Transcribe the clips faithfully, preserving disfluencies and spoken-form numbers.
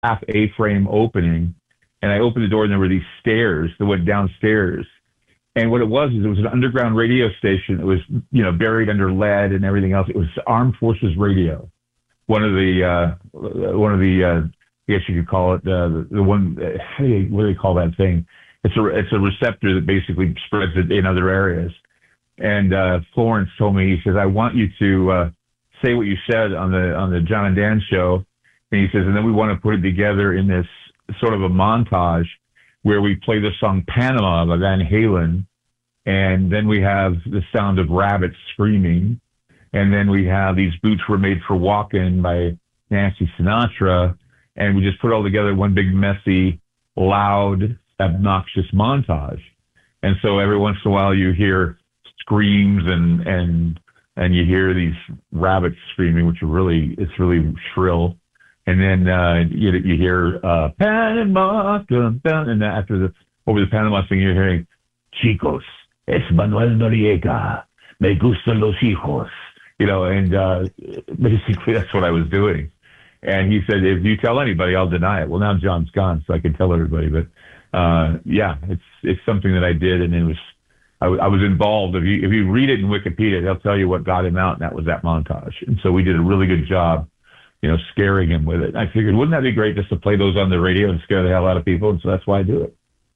half A-frame opening, and I opened the door, and there were these stairs that went downstairs. And what it was is it was an underground radio station. It was, you know, buried under lead and everything else. It was Armed Forces Radio. One of the, uh, one of the, uh, I guess you could call it uh, the, the one. Uh, how do you, what do they call that thing? It's a it's a receptor that basically spreads it in other areas. And uh, Florence told me, he says, I want you to uh, say what you said on the on the John and Dan show. And he says, and then we want to put it together in this sort of a montage where we play the song Panama by Van Halen, and then we have the sound of rabbits screaming, and then we have These Boots Were Made for Walking by Nancy Sinatra, and we just put it all together one big, messy, loud, obnoxious montage. And so every once in a while you hear screams and and and you hear these rabbits screaming, which are really, it's really shrill. And then uh, you, you hear uh, Panama, and after the over the Panama thing, you're hearing Chicos, es Manuel Noriega, me gustan los hijos, you know, and uh, basically that's what I was doing. And he said, if you tell anybody, I'll deny it. Well, now John's gone, so I can tell everybody. But uh, yeah, it's it's something that I did, and it was I, I was involved. If you if you read it in Wikipedia, they'll tell you what got him out, and that was that montage. And so we did a really good job, you know, scaring him with it. I figured, wouldn't that be great just to play those on the radio and scare the hell out of people? And so that's why I do it.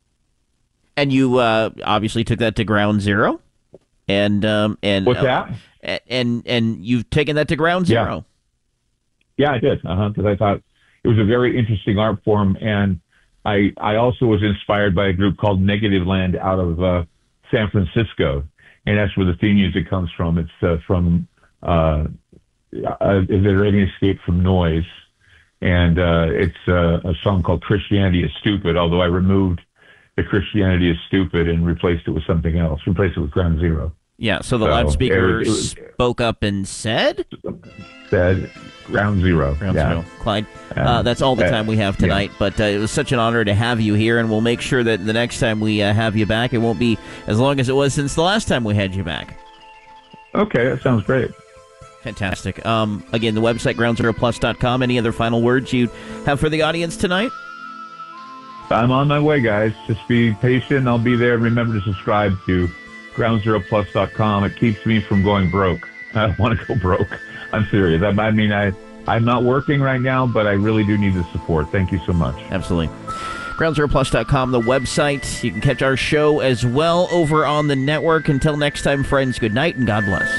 And you uh, obviously took that to Ground Zero, and um, and what's uh, that? And and you've taken that to Ground Zero. Yeah, yeah I did. Uh huh. Because I thought it was a very interesting art form, and I I also was inspired by a group called Negative Land out of uh, San Francisco, and that's where the theme music comes from. It's uh, from uh, uh, They're Any Escape from Noise, and uh, it's uh, a song called Christianity is Stupid, although I removed the Christianity is Stupid and replaced it with something else, replaced it with Ground Zero. Yeah, so the so loudspeaker it, it was, spoke up and said? Said Ground Zero. Ground yeah. Zero. Clyde, uh, that's all the time we have tonight, yeah. but uh, it was such an honor to have you here, and we'll make sure that the next time we uh, have you back, it won't be as long as it was since the last time we had you back. Okay, that sounds great. Fantastic. Um, again, the website, ground zero plus dot com. Any other final words you have for the audience tonight? I'm on my way, guys. Just be patient. I'll be there. Remember to subscribe to ground zero plus dot com. It keeps me from going broke. I don't want to go broke. I'm serious. I, I mean, I, I'm not working right now, but I really do need the support. Thank you so much. Absolutely. ground zero plus dot com, the website. You can catch our show as well over on the network. Until next time, friends, good night and God bless.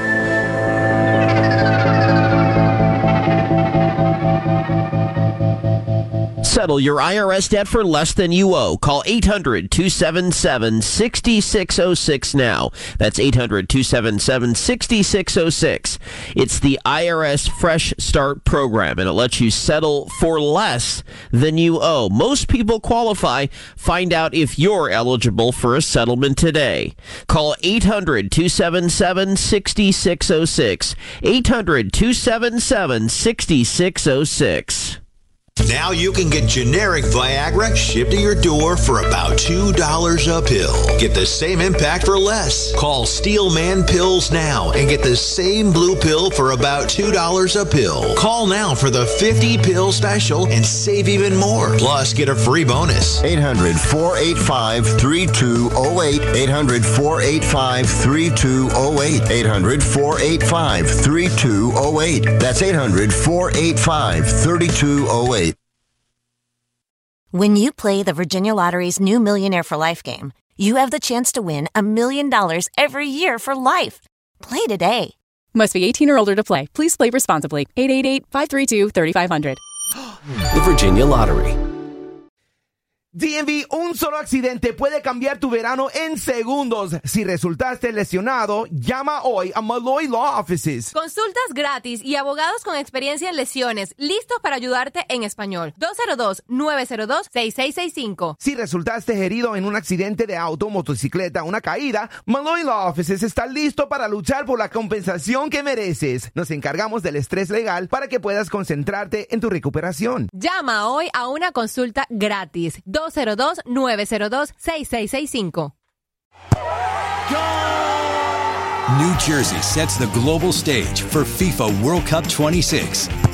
Settle your I R S debt for less than you owe. Call eight hundred, two seven seven, six six zero six now. That's eight hundred, two seven seven, six six zero six. It's the I R S Fresh Start program, and it lets you settle for less than you owe. Most people qualify. Find out if you're eligible for a settlement today. Call eight hundred, two seven seven, six six zero six. eight hundred, two seven seven, six six zero six. Now you can get generic Viagra shipped to your door for about two dollars a pill. Get the same impact for less. Call Steelman Pills now and get the same blue pill for about two dollars a pill. Call now for the fifty pill special and save even more. Plus, get a free bonus. eight hundred, four eight five, three two zero eight. eight hundred, four eight five, three two zero eight. eight hundred, four eight five, three two zero eight. That's eight hundred, four eight five, three two zero eight. When you play the Virginia Lottery's new Millionaire for Life game, you have the chance to win a million dollars every year for life. Play today. Must be eighteen or older to play. Please play responsibly. eight eight eight, five three two, three five zero zero. The Virginia Lottery. D M V, un solo accidente puede cambiar tu verano en segundos. Si resultaste lesionado, llama hoy a Malloy Law Offices. Consultas gratis y abogados con experiencia en lesiones, listos para ayudarte en español. dos cero dos, nueve cero dos, seis seis seis cinco. Si resultaste herido en un accidente de auto, motocicleta o una caída, Malloy Law Offices está listo para luchar por la compensación que mereces. Nos encargamos del estrés legal para que puedas concentrarte en tu recuperación. Llama hoy a una consulta gratis. dos cero dos, nueve cero dos, seis seis seis cinco. New Jersey sets the global stage for FIFA World Cup twenty-six.